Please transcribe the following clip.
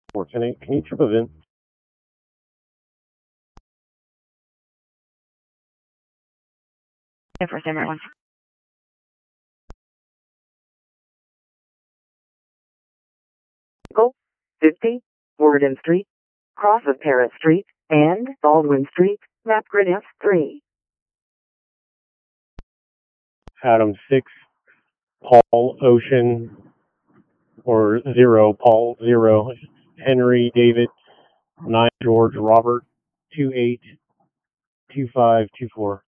410-8, can you trip it in? Yeah, first time, everyone. Go 50, Worden Street, cross of Parrott Street, and Baldwin Street, map grid F3. Adam 6, Paul Ocean, or 0, Paul 0, Henry David 9, George Robert 282524.